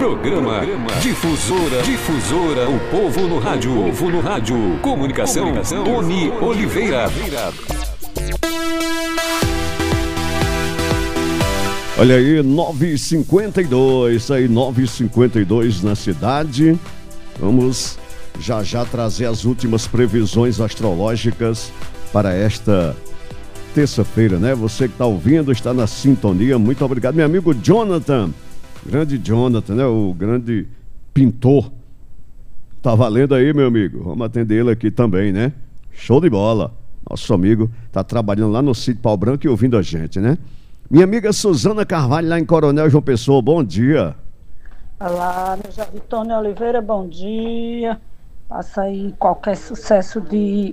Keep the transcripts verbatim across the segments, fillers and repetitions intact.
Programa Difusora, Difusora, o povo no rádio, o povo no rádio. Comunicação, Comunicação Tony Oliveira. Olha aí, nove e cinquenta e dois, aí nove e cinquenta e dois na cidade. Vamos já já trazer as últimas previsões astrológicas para esta terça-feira, né? Você que está ouvindo, está na sintonia, muito obrigado. Meu amigo Jonathan, grande Jonathan, né? O grande pintor. Tá valendo aí, meu amigo. Vamos atender ele aqui também, né? Show de bola. Nosso amigo tá trabalhando lá no sítio Pau Branco e ouvindo a gente, né? Minha amiga Suzana Carvalho, lá em Coronel João Pessoa, bom dia. Olá, meu jovem Tony Oliveira, bom dia. Passa aí qualquer sucesso de...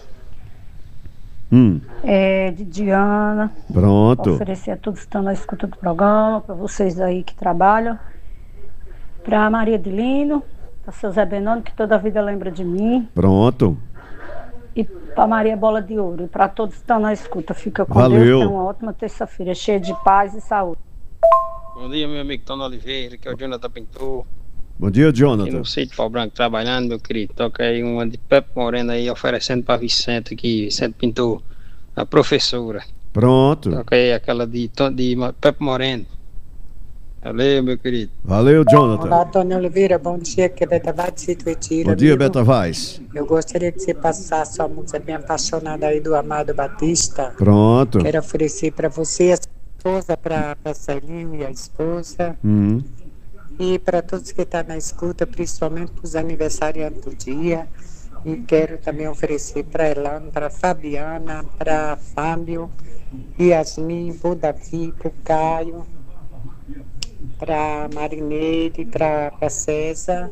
Hum. É, de Diana. Pronto. Oferecer a todos que estão na escuta do programa, para vocês aí que trabalham. Para Maria de Lino, para seu Zé Benoni, que toda a vida lembra de mim. Pronto. E para Maria Bola de Ouro. E para todos que estão na escuta. Fica com Valeu. Deus, tenha uma ótima terça-feira, cheia de paz e saúde. Bom dia, meu amigo Tony Oliveira, que é o Jonathan Pintor. Bom dia, Aqui Jonathan. no sítio Pau Branco trabalhando, meu querido. Toca aí uma de Pepe Moreno aí, oferecendo para Vicente aqui, Vicente Pintor, a professora. Pronto. Toca aí aquela de, de Pepe Moreno. Valeu, meu querido. Valeu, Jonathan. Olá, Tony Oliveira, bom dia, que é Beta Vaz de Sítio Retiro. Bom dia, amigo. Beta Vaz. Eu gostaria que você passasse a música bem apaixonada aí do Amado Batista. Pronto. Quero oferecer para você, a esposa, para a Celinho e a esposa. Hum. E para todos que estão na escuta, principalmente para os aniversariantes do dia. E quero também oferecer para Elano, para Fabiana, para Fábio, Yasmin, para o Davi, para o Caio, para Marineide, para César,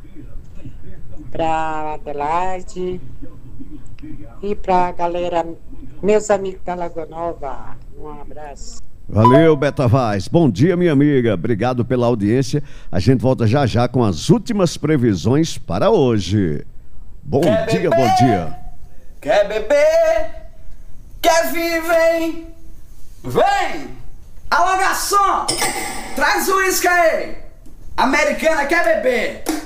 para Adelaide e para a galera, meus amigos da Lagoa Nova. Um abraço. Valeu, Beta Vaz. Bom dia, minha amiga. Obrigado pela audiência. A gente volta já já com as últimas previsões para hoje. Bom Quer dia, beber? bom dia. Quer beber? Quer viver? Vem! Alô, garçom! Traz o uísque aí! Americana quer beber?